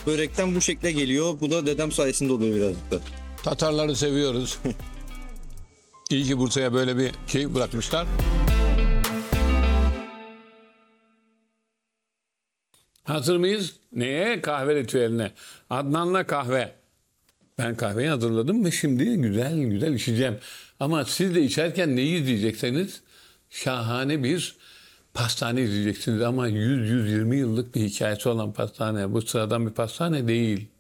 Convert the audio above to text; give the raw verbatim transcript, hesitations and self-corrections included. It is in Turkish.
börekten bu şekle geliyor. Bu da dedem sayesinde oluyor birazcık da. Tatarları seviyoruz. İyi ki Bursa'ya böyle bir şey bırakmışlar. Hazır mıyız? Neye? Kahve ritüeline. Adnan'la kahve. Ben kahveyi hazırladım ve şimdi güzel güzel içeceğim. Ama siz de içerken neyi izleyecekseniz şahane bir pastane izleyeceksiniz. Ama yüz yüz yirmi yıllık bir hikayesi olan pastane. Bu sıradan bir pastane değil.